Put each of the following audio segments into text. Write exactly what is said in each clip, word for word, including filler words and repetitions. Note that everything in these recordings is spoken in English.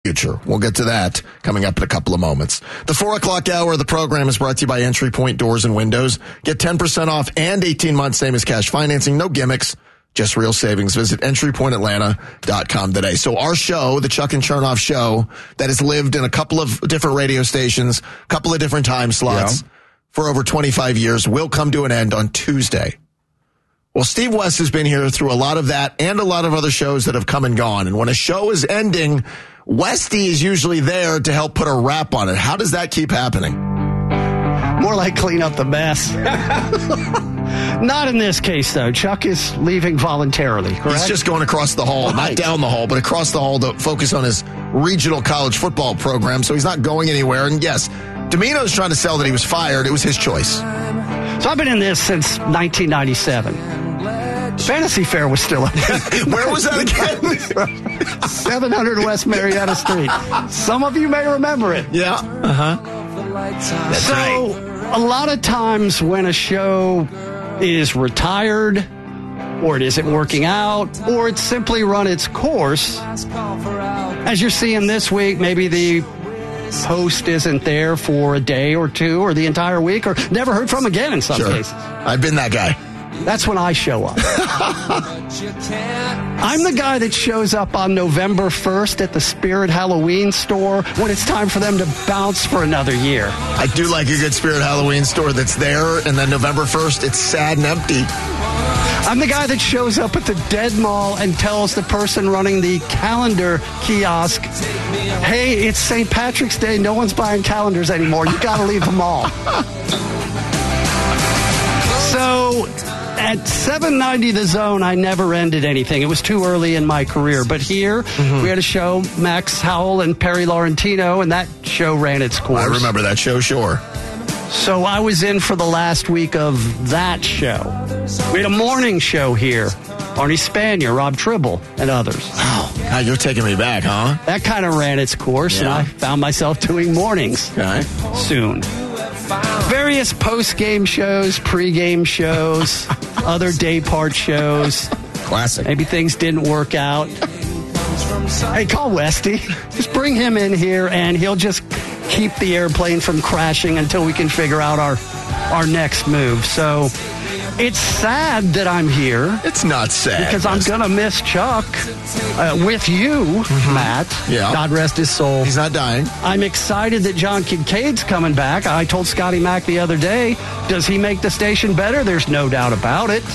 future. We'll get to that coming up in a couple of moments. The four o'clock hour of the program is brought to you by Entry Point Doors and Windows. Get ten percent off and eighteen months same as cash financing. No gimmicks, just real savings. Visit entry point atlanta dot com today. So our show, the Chuck and Chernoff show, that has lived in a couple of different radio stations, a couple of different time slots yeah. for over twenty-five years, will come to an end on Tuesday. Well, Steve West has been here through a lot of that and a lot of other shows that have come and gone. And when a show is ending, Westy is usually there to help put a wrap on it. How does that keep happening? More like clean up the mess. Not in this case, though. Chuck is leaving voluntarily, correct? He's just going across the hall, right. Not down the hall, but across the hall to focus on his regional college football program, so he's not going anywhere. And yes, Domino's trying to sell that he was fired. It was his choice. So I've been in this since nineteen ninety-seven. Fantasy Fair was still up. Where was that again? seven hundred West Marietta Street. Some of you may remember it. Yeah. Uh-huh. That's so, right. A lot of times when a show is retired, or it isn't working out, or it's simply run its course, as you're seeing this week, maybe the host isn't there for a day or two or the entire week, or never heard from again in some sure. cases. I've been that guy. That's when I show up. I'm the guy that shows up on November first at the Spirit Halloween store when it's time for them to bounce for another year. I do like a good Spirit Halloween store that's there, and then November first, it's sad and empty. I'm the guy that shows up at the Dead Mall and tells the person running the calendar kiosk, hey, it's Saint Patrick's Day. No one's buying calendars anymore. You got to leave them all. So at seven ninety The Zone, I never ended anything. It was too early in my career. But here, mm-hmm. we had a show, Max Howell and Perry Laurentino, and that show ran its course. I remember that show, sure. So I was in for the last week of that show. We had a morning show here. Arnie Spanier, Rob Tribble, and others. Wow. God, you're taking me back, huh? That kind of ran its course, yeah. and I found myself doing mornings okay. soon. Various post-game shows, pre-game shows, other day-part shows. Classic. Maybe things didn't work out. Hey, call Westy. Just bring him in here, and he'll just keep the airplane from crashing until we can figure out our, our next move. So it's sad that I'm here. It's not sad. Because I'm going to miss Chuck uh, with you, mm-hmm. Matt. Yeah. God rest his soul. He's not dying. I'm excited that John Kincaid's coming back. I told Scotty Mack the other day, does he make the station better? There's no doubt about it.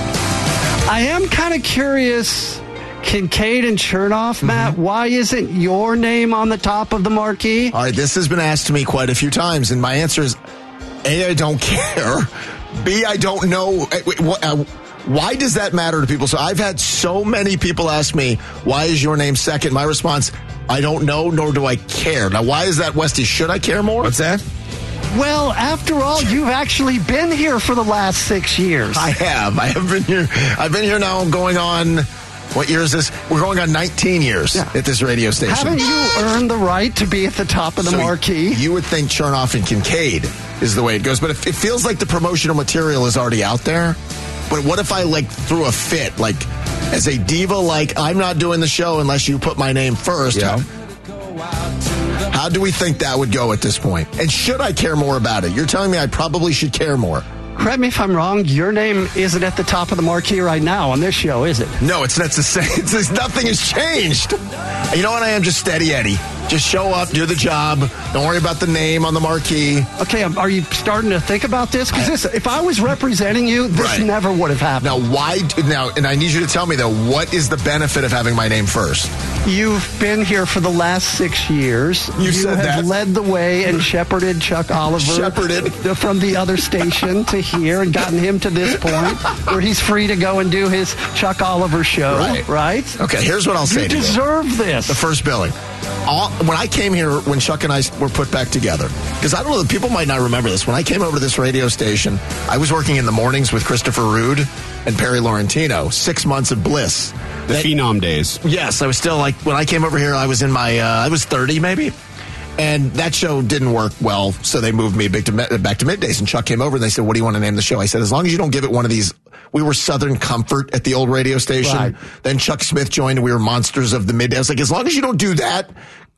I am kind of curious, Kincaid and Chernoff, mm-hmm. Matt, why isn't your name on the top of the marquee? All right, this has been asked to me quite a few times, and my answer is, A, I don't care. B, I don't know. Why does that matter to people? So I've had so many people ask me, why is your name second? My response, I don't know, nor do I care. Now, why is that, Westy? Should I care more? What's that? Well, after all, you've actually been here for the last six years. I have. I have been here. I've been here now going on, what year is this? We're going on nineteen years yeah. at this radio station. Haven't you earned the right to be at the top of the so marquee? You would think Chernoff and Kincaid is the way it goes, but it feels like the promotional material is already out there. But what if I, like, threw a fit? Like, as a diva, like, I'm not doing the show unless you put my name first. Yeah. How do we think that would go at this point? And should I care more about it? You're telling me I probably should care more. Correct me if I'm wrong, your name isn't at the top of the marquee right now on this show, is it? No, it's not the same. It's, it's, nothing has changed. You know what I am? Just steady Eddie. Just show up, do the job. Don't worry about the name on the marquee. Okay, are you starting to think about this? Because if I was representing you, this right. never would have happened. Now, why? Now, and I need you to tell me, though, what is the benefit of having my name first? You've been here for the last six years. You, you said have that. led the way and shepherded Chuck Oliver shepherded. from the other station to here and gotten him to this point where he's free to go and do his Chuck Oliver show, right? right? Okay, here's what I'll say you to you. You deserve this. The first billing. All, when I came here, when Chuck and I were put back together, because I don't know, people might not remember this. When I came over to this radio station, I was working in the mornings with Christopher Rude and Perry Laurentino, six months of bliss. The that, Phenom days. Yes, I was still like, when I came over here, I was in my, uh, I was thirty maybe. And that show didn't work well, so they moved me back to, back to Middays. And Chuck came over and they said, what do you want to name the show? I said, as long as you don't give it one of these. We were Southern Comfort at the old radio station. Right. Then Chuck Smith joined and we were Monsters of the Midday. I was like, as long as you don't do that,